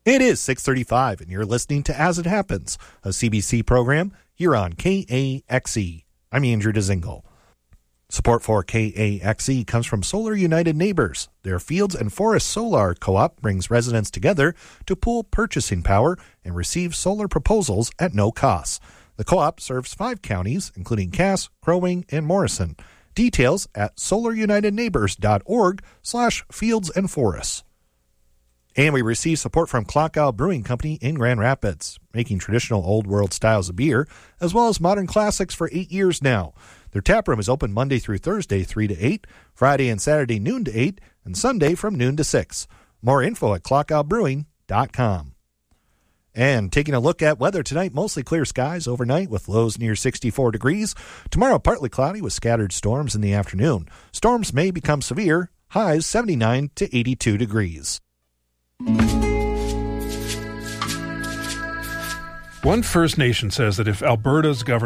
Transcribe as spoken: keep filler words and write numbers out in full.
It is six thirty-five, and you're listening to As It Happens, a C B C program here on K A X E. I'm Andrew DeZingle. Support for K A X E comes from Solar United Neighbors. Their Fields and Forest Solar Co-op brings residents together to pool purchasing power and receive solar proposals at no cost. The co-op serves five counties, including Cass, Crow Wing, and Morrison. Details at solarunitedneighbors.org slash fields and forests. And we receive support from Clock Owl Brewing Company in Grand Rapids, making traditional old world styles of beer, as well as modern classics for eight years now. Their tap room is open Monday through Thursday, three to eight, Friday and Saturday, noon to eight, and Sunday from noon to six. More info at clock owl brewing dot com. And taking a look at weather tonight, mostly clear skies overnight with lows near sixty-four degrees. Tomorrow, partly cloudy with scattered storms in the afternoon. Storms may become severe, highs seventy-nine to eighty-two degrees. One First Nation says that if Alberta's government